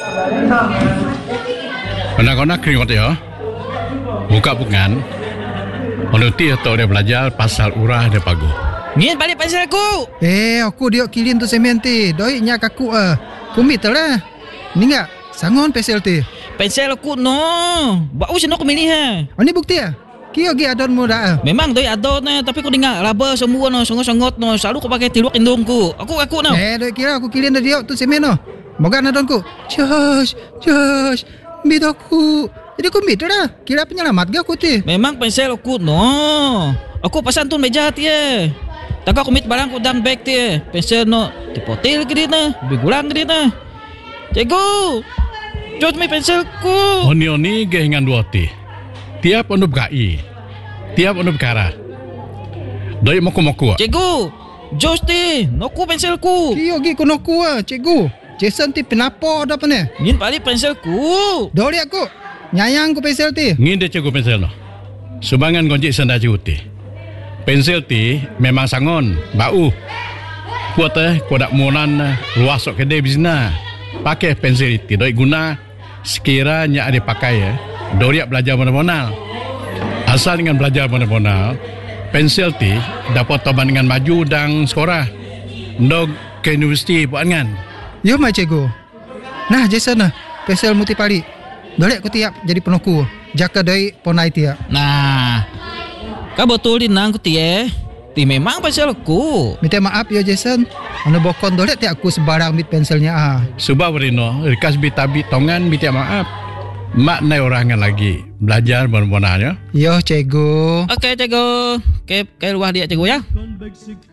Anak-anak keringat ya. Buka bukan. Menuti atau dia belajar pasal urah dia pagu. Ngin balik pensel aku. Aku diok kilin tu semen ti. Doi nya kaku kumit lah. Ni enggak sangon pensel ti. Pensel aku no. Bau sino aku milih ha. Ni bukti Kio gi adon mo dah. Memang doi adon tapi aku dengar raba semua no songot-songot no. Selalu aku pakai tiluak indungku. Aku no. Doi kira aku kilin diok tu semen no. Moga adonku. Josh. Bidoku. Jadi aku mit dah. Kira penyelamat ke aku ti. Memang pensel aku no. Aku pasan tu meja ti Tak aku mit barang ku dalam beg ti Pensel no tipotil ke dia na. Bigulang ke dia na. Cikgu. Jod mi pensel ku. Oni gehingan dua ti. Tiap onu BKI. Tiap onu berkara. Doi moku-moku. Cikgu. Jos ti. Noku pensel ku. Kio gi ku noku cikgu. Jason ti penapo dah pane. Ngin balik pensel ku. Doli aku. Nyayang ku pensel ti. Ngin dia cikgu pensel no. Subangan gonjik senda cikgu ti. Pensel ti memang sangon, bau. Kuat kuat monan luas sok kedai bisna. Pakai pensel itu doi guna sekiranya ada pakai doriak belajar mana-mana. Asal dengan belajar mana-mana, pensel ti dapat toban dengan maju dan sekolah. Ndog ke universiti buat kan. Yo mai cikgu. Nah Jason pensel muti pali. Doli aku tiap jadi penoku. Jaka doi ponai tiap. Nah. Kau betul di nang ku ti Ti memang pensel aku. Minta maaf ya Jason. Anu bokon doli tiap aku sebarang mit penselnya Subah berino, rikas bitabi tongan minta maaf. Mak nai orangan lagi belajar mana-mana ya. Yo cikgu. Okey cikgu. Ke luar dia cikgu ya.